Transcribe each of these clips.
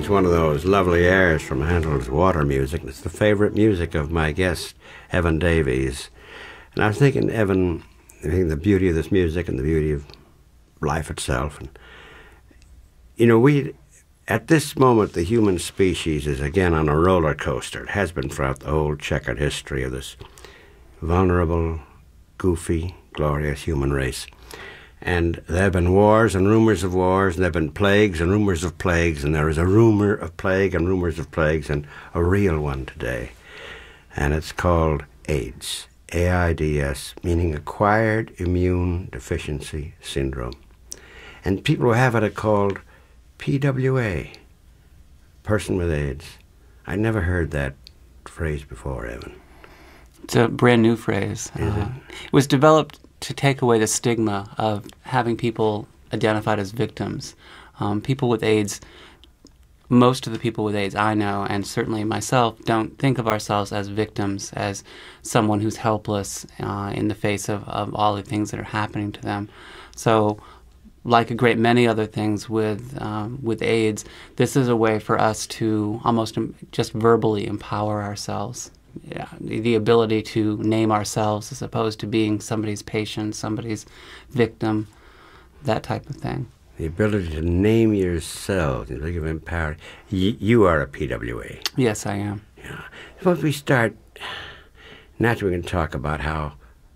It's one of those lovely airs from Handel's Water Music. It's the favorite music of my guest, Evan Davies. And I was thinking, Evan, I think the beauty of this music and the beauty of life itself. And, you know, at this moment, the human species is again on a roller coaster. It has been throughout the whole checkered history of this vulnerable, goofy, glorious human race. And there have been wars and rumors of wars, and there have been plagues and rumors of plagues, and there is a rumor of plague and rumors of plagues, and a real one today. And it's called AIDS, AIDS, meaning Acquired Immune Deficiency Syndrome. And people who have it are called PWA, person with AIDS. I never heard that phrase before, Evan. It's a brand new phrase. It was developed to take away the stigma of having people identified as victims. People with AIDS, most of the people with AIDS I know, and certainly myself, don't think of ourselves as victims, as someone who's helpless in the face of all the things that are happening to them. So, like a great many other things with AIDS, this is a way for us to almost just verbally empower ourselves. Yeah, the ability to name ourselves as opposed to being somebody's patient, somebody's victim, that type of thing. The ability to name yourself, you think of empowered. You are a PWA. Yes, I am. Yeah. Suppose we start, naturally we can talk about how,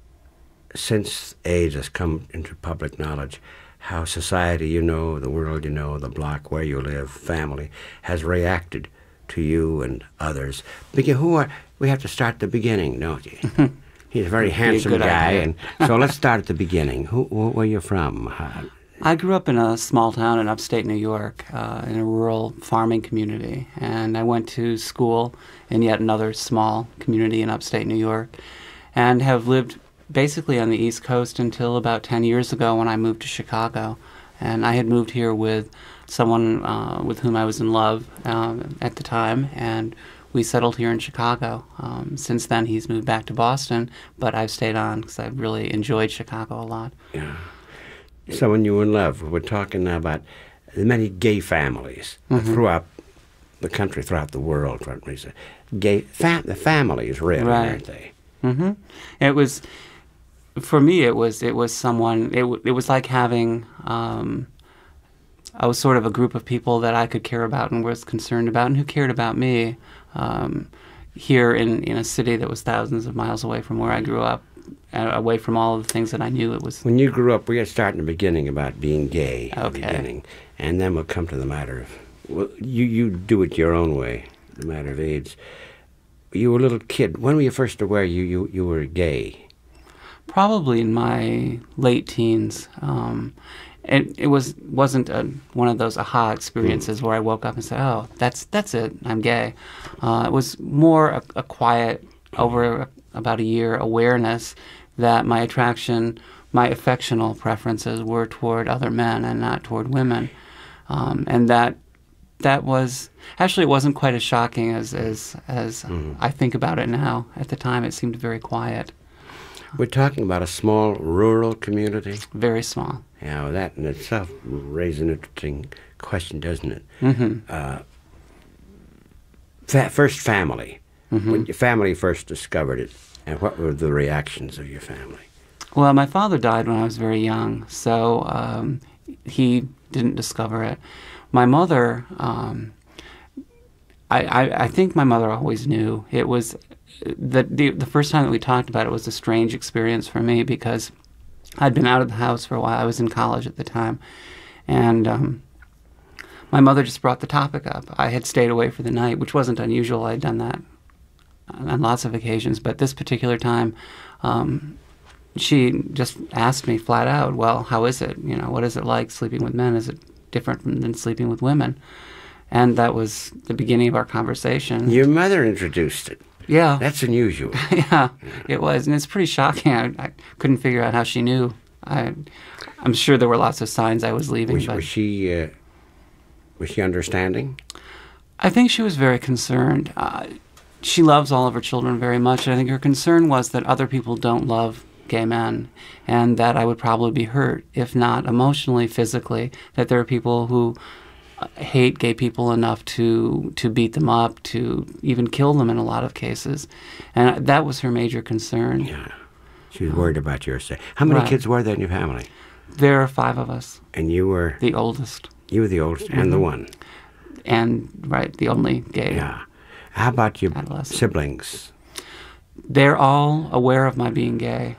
since AIDS has come into public knowledge, how society, you know, the world, you know, the block where you live, family, has reacted to you and others. Because we have to start at the beginning, don't you? He's a very handsome guy, and so let's start at the beginning. Where are you from? I grew up in a small town in upstate New York, in a rural farming community, and I went to school in yet another small community in upstate New York, and have lived basically on the East Coast until about 10 years ago when I moved to Chicago. And I had moved here with someone with whom I was in love at the time, and we settled here in Chicago. Since then, he's moved back to Boston, but I've stayed on because I've really enjoyed Chicago a lot. Yeah. So when you were in love, we're talking now about the many gay families throughout the country, throughout the world. The families, really, aren't they? Mm-hmm. It was, for me, it was someone. It was like having. I was sort of a group of people that I could care about and was concerned about, and who cared about me. Here in a city that was thousands of miles away from where I grew up, away from all of the things that I knew it was. When you grew up, we got to start in the beginning about being gay. Okay. In the beginning, and then we'll come to the matter of, well, you do it your own way, the matter of AIDS. You were a little kid. When were you first aware you were gay? Probably in my late teens. It wasn't one of those aha experiences where I woke up and said, "Oh, that's it, I'm gay." It was more a quiet, over about a year, awareness that my attraction, my affectional preferences were toward other men and not toward women, and that was actually, it wasn't quite as shocking as I think about it now. At the time, it seemed very quiet. We're talking about a small rural community? Very small. Yeah, well, that in itself raises an interesting question, doesn't it? Mm-hmm. First family. When your family first discovered it, and what were the reactions of your family? Well, my father died when I was very young, so he didn't discover it. My mother, I think my mother always knew. It was the first time that we talked about it was a strange experience for me because I'd been out of the house for a while. I was in college at the time, and my mother just brought the topic up. I had stayed away for the night, which wasn't unusual. I'd done that on lots of occasions, but this particular time, she just asked me flat out, "Well, how is it? You know, what is it like sleeping with men? Is it different than sleeping with women?" And that was the beginning of our conversation. Your mother introduced it. Yeah. That's unusual. Yeah, it was. And it's pretty shocking. I couldn't figure out how she knew. I'm sure there were lots of signs I was leaving. Was she understanding? I think she was very concerned. She loves all of her children very much. And I think her concern was that other people don't love gay men, and that I would probably be hurt, if not emotionally, physically, that there are people who hate gay people enough to beat them up, to even kill them in a lot of cases. And that was her major concern. Yeah. She was worried about your safety. How many Right. kids were there in your family? There are 5 of us, And you were the oldest, the oldest and the one. and the only gay. Yeah. How about your Adolescent. siblings? They're all aware of my being gay,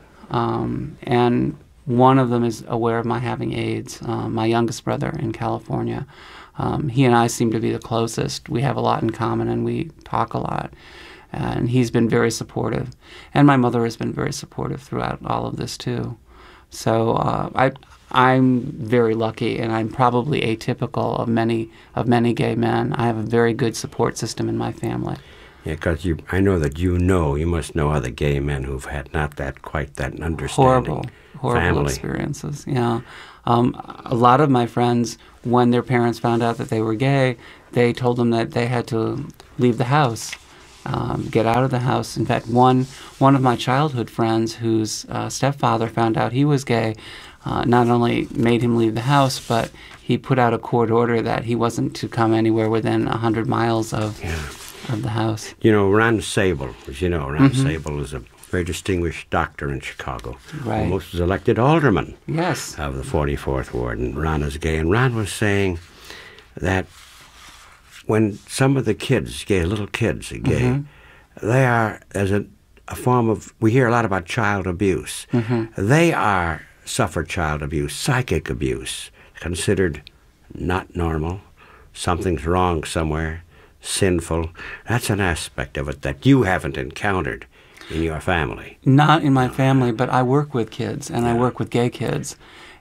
and one of them is aware of my having AIDS, my youngest brother in California. He and I seem to be the closest. We have a lot in common, and we talk a lot. And he's been very supportive. And my mother has been very supportive throughout all of this, too. So I'm very lucky, and I'm probably atypical of many gay men. I have a very good support system in my family. Yeah, because I know that you must know other gay men who've had not quite that understanding. Horrible family. experiences, yeah. A lot of my friends, when their parents found out that they were gay, they told them that they had to leave the house, get out of the house. In fact, one of my childhood friends whose stepfather found out he was gay, not only made him leave the house, but he put out a court order that he wasn't to come anywhere within 100 miles of the house. You know, Ron Sable, as you know, Ron Sable is a very distinguished doctor in Chicago. Right. Almost was elected alderman Yes. of the 44th Ward, and Ron is gay. And Ron was saying that when some of the kids, little kids are gay, they are, as a form of, we hear a lot about child abuse. They suffer child abuse, psychic abuse, considered not normal, something's wrong somewhere, sinful. That's an aspect of it that you haven't encountered in your family. Not in my family, but I work with kids, and I work with gay kids.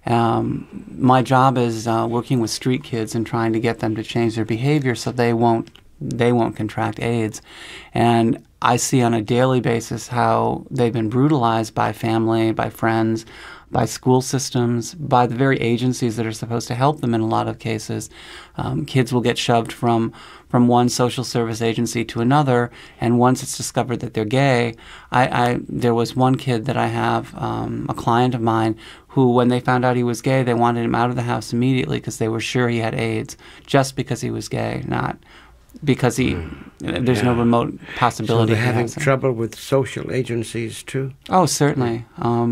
My job is working with street kids and trying to get them to change their behavior so they won't contract AIDS. And I see on a daily basis how they've been brutalized by family, by friends, by school systems, by the very agencies that are supposed to help them in a lot of cases. Kids will get shoved from one social service agency to another, and once it's discovered that they're gay, there was one kid that I have, a client of mine, who when they found out he was gay, they wanted him out of the house immediately because they were sure he had AIDS, just because he was gay, not because there's no remote possibility. So they're he having has it. trouble with social agencies too? Oh, certainly.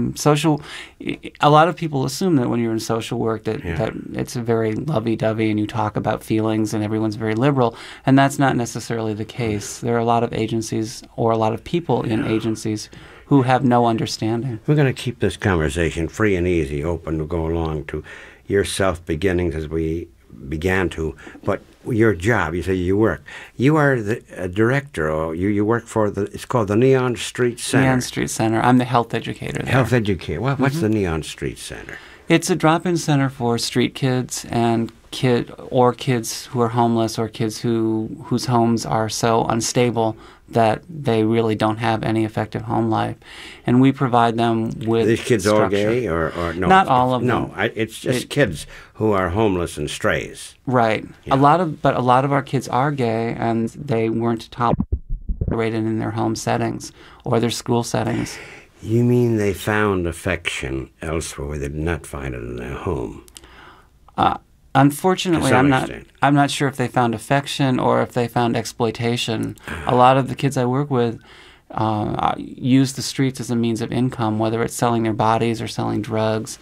A lot of people assume that when you're in social work that it's a very lovey-dovey and you talk about feelings and everyone's very liberal, and that's not necessarily the case. There are a lot of agencies or a lot of people in agencies who have no understanding. We're going to keep this conversation free and easy, open to go along to your self-beginnings as we began to, but your job, you say you work. You are the director, or you work for it's called the Neon Street Center. Neon Street Center. I'm the health educator there. Health educator. What's the Neon Street Center? It's a drop-in center for street kids and kids who are homeless, or kids whose homes are so unstable that they really don't have any effective home life. And we provide them with Are these kids structure. all gay or no? Not all of them. No, it's just kids who are homeless and strays. Right. Yeah. A lot of our kids are gay, and they weren't tolerated in their home settings or their school settings. You mean they found affection elsewhere where they did not find it in their home? Unfortunately, To some I'm extent. not sure if they found affection or if they found exploitation. A lot of the kids I work with use the streets as a means of income, whether it's selling their bodies or selling drugs.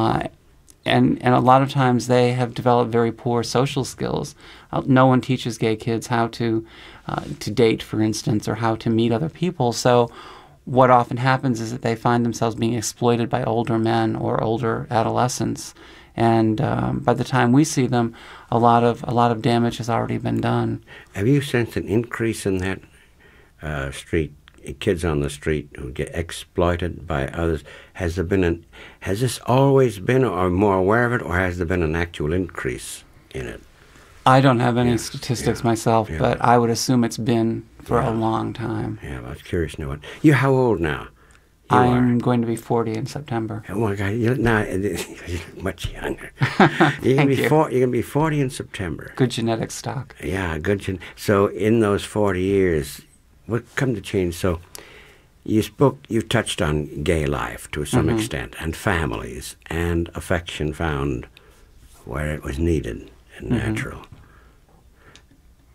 And a lot of times they have developed very poor social skills. No one teaches gay kids how to date, for instance, or how to meet other people. So what often happens is that they find themselves being exploited by older men or older adolescents. And by the time we see them, a lot of damage has already been done. Have you sensed an increase in that street, kids on the street who get exploited by others? Has this always been, or more aware of it, or has there been an actual increase in it? I don't have any statistics myself, but I would assume it's been for a long time. Yeah, I was curious to know it. You're how old now? I'm going to be 40 in September. Oh my God! You're much younger. Thank you. You're going to be 40 in September. Good genetic stock. Yeah, good. So in those 40 years, what come to change? So you touched on gay life to some extent, and families, and affection found where it was needed and natural.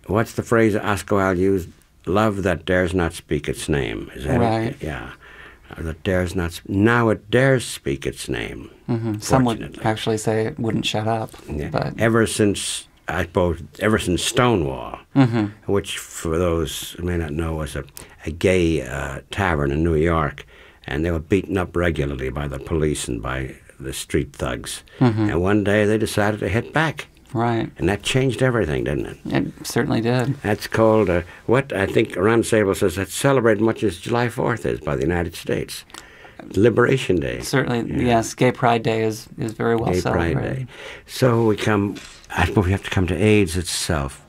what's the phrase Ascoal used? Love that dares not speak its name. Is that Right. it? Yeah. That dares not. Now it dares speak its name. Some would Fortunately. actually say it wouldn't shut up. Yeah. But Ever since, I suppose, ever since Stonewall, which for those who may not know was a gay tavern in New York, and they were beaten up regularly by the police and by the street thugs. And one day they decided to hit back. right, And that changed everything, didn't it? it certainly did. That's called, what I think Ron Sable says, that's celebrated much as July 4th is by the United States. Liberation Day. Certainly, yes. Gay Pride Day is very well Gay celebrated. Pride Day. So we come, I suppose we have to come to AIDS itself.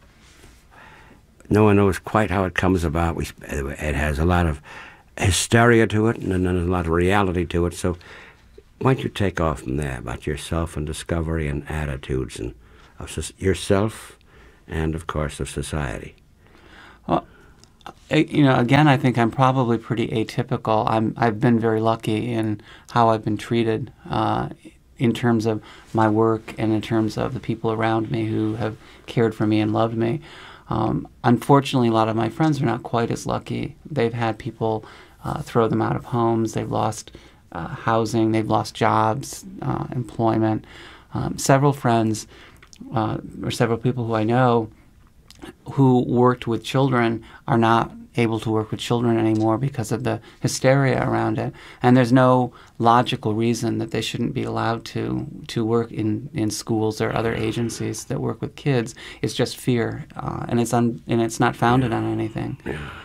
No one knows quite how it comes about. It has a lot of hysteria to it, and then there's a lot of reality to it. So why don't you take off from there about yourself and discovery and attitudes and of yourself and, of course, of society. Well, again, I think I'm probably pretty atypical. I've been very lucky in how I've been treated in terms of my work and in terms of the people around me who have cared for me and loved me. Unfortunately, a lot of my friends are not quite as lucky. They've had people throw them out of homes. They've lost housing. They've lost jobs, employment. Several friends or several people who I know who worked with children are not able to work with children anymore because of the hysteria around it. And there's no logical reason that they shouldn't be allowed to work in schools or other agencies that work with kids. It's just fear, and it's not founded on anything.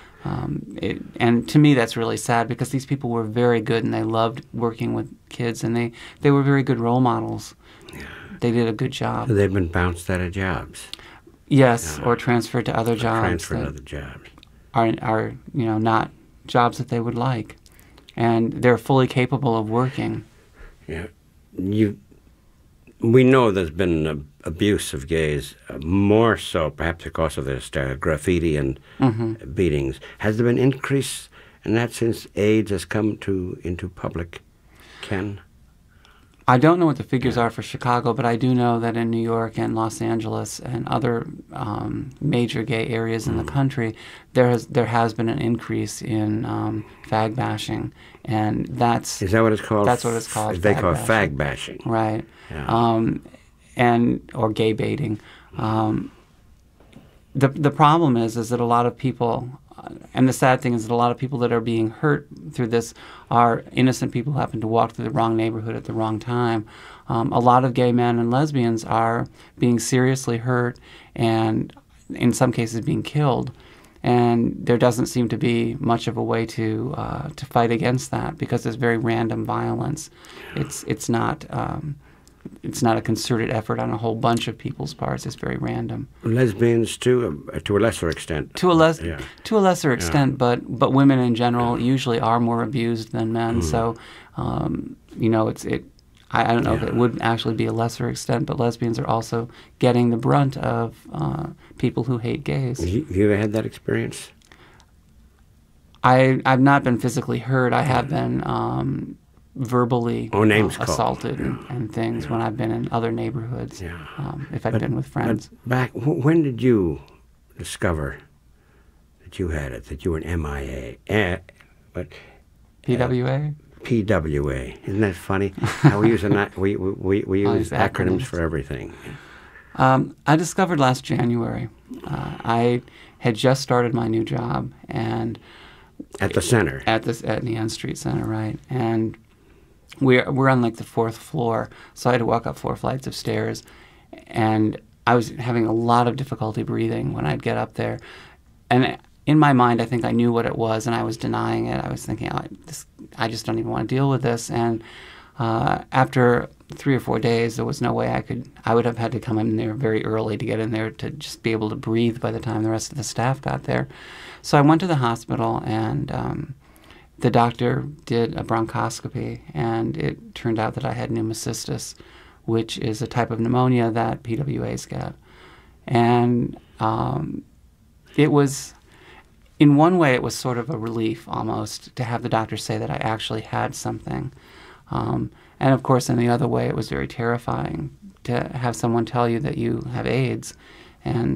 And to me, that's really sad because these people were very good and they loved working with kids, and they were very good role models. They did a good job. So they've been bounced out of jobs. Yes, or transferred to other jobs. Transferred to other jobs. Are not jobs that they would like, and they're fully capable of working. Yeah, we know there's been abuse of gays, more so perhaps because of this graffiti and beatings. Has there been increase in that since AIDS has come into public ken? I don't know what the figures are for Chicago, but I do know that in New York and Los Angeles and other major gay areas in the country, there has been an increase in fag bashing, and is that what it's called? That's what it's called. They call it fag bashing, right? Yeah. Or gay baiting. The problem is that a lot of people. And the sad thing is that a lot of people that are being hurt through this are innocent people who happen to walk through the wrong neighborhood at the wrong time. A lot of gay men and lesbians are being seriously hurt and in some cases being killed. And there doesn't seem to be much of a way to fight against that because it's very random violence. It's not a concerted effort on a whole bunch of people's parts. It's very random. Lesbians too, to a lesser extent. To a lesser extent, but women in general usually are more abused than men. So, I don't know if it would actually be a lesser extent, but lesbians are also getting the brunt of people who hate gays. Have you ever had that experience? I've not been physically hurt. I have been verbally assaulted and things when I've been in other neighborhoods, if I've been with friends. When did you discover that you had it, that you were an MIA? PWA? PWA. Isn't that funny? How we use we use acronyms for everything. I discovered last January. I had just started my new job, and at the center. At the N Street Center, right? And we're on like the 4th floor, so I had to walk up 4 flights of stairs, and I was having a lot of difficulty breathing when I'd get up there. And in my mind, I think I knew what it was, and I was denying it. I was thinking, I just don't even want to deal with this. And after 3 or 4 days, there was no way I would have had to come in there very early to get in there to just be able to breathe by the time the rest of the staff got there. So I went to the hospital, and the doctor did a bronchoscopy, and it turned out that I had pneumocystis, which is a type of pneumonia that PWAs get. And it was, in one way, it was sort of a relief almost to have the doctor say that I actually had something. And of course, in the other way, it was very terrifying to have someone tell you that you have AIDS and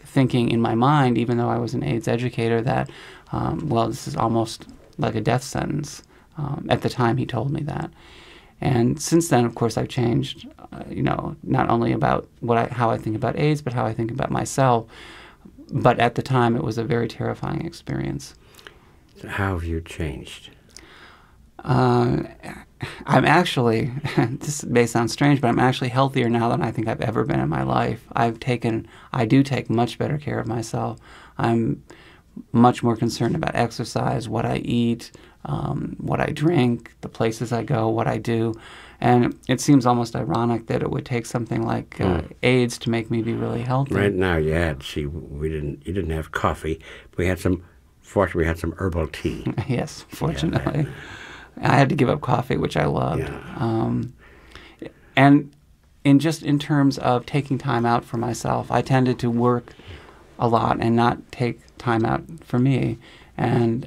thinking in my mind, even though I was an AIDS educator, that, well, this is almost like a death sentence. At the time he told me that. And since then, of course, I've changed, not only about how I think about AIDS, but how I think about myself. But at the time, it was a very terrifying experience. So how have you changed? I'm actually, this may sound strange, but I'm actually healthier now than I think I've ever been in my life. I do take much better care of myself. I'm much more concerned about exercise, what I eat, what I drink, the places I go, what I do. And it seems almost ironic that it would take something like AIDS to make me be really healthy. Right now, you didn't have coffee. Fortunately, we had some herbal tea. Yes, fortunately. Yeah, I had to give up coffee, which I loved. Yeah. And in terms of taking time out for myself, I tended to work a lot and not take time out for me. And